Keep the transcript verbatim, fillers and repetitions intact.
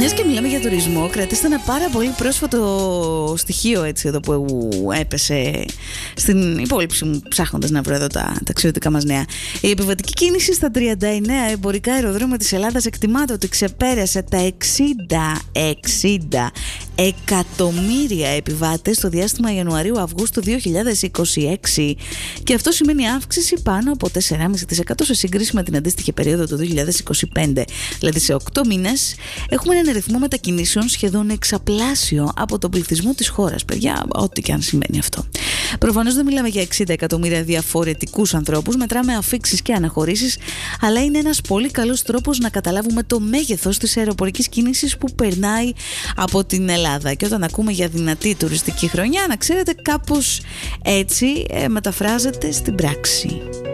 Μιας και μιλάμε για τουρισμό, κρατήστε ένα πάρα πολύ πρόσφατο στοιχείο έτσι εδώ που έπεσε στην υπόλοιψη μου ψάχνοντας να βρω εδώ τα ταξιδιωτικά μας νέα. Η επιβατική κίνηση στα τριάντα εννέα εμπορικά αεροδρόμια της Ελλάδας εκτιμάται ότι ξεπέρασε τα εξήντα εκατομμύρια επιβάτες στο διάστημα Ιανουαρίου-Αυγούστου δύο χιλιάδες είκοσι έξι, και αυτό σημαίνει αύξηση πάνω από τέσσερα κόμμα πέντε τοις εκατό σε σύγκριση με την αντίστοιχη περίοδο του δύο χιλιάδες είκοσι πέντε. Δηλαδή σε οκτώ μήνες έχουμε έναν αριθμό μετακινήσεων σχεδόν εξαπλάσιο από τον πληθυσμό της χώρας. Παιδιά, ό,τι και αν σημαίνει αυτό. Προφανώς δεν μιλάμε για εξήντα εκατομμύρια διαφορετικούς ανθρώπους, μετράμε αφίξεις και αναχωρήσεις, αλλά είναι ένας πολύ καλός τρόπος να καταλάβουμε το μέγεθος της αεροπορικής κίνησης που περνάει από την Ελλάδα. Και όταν ακούμε για δυνατή τουριστική χρονιά, να ξέρετε, κάπως έτσι ε, μεταφράζεται στην πράξη.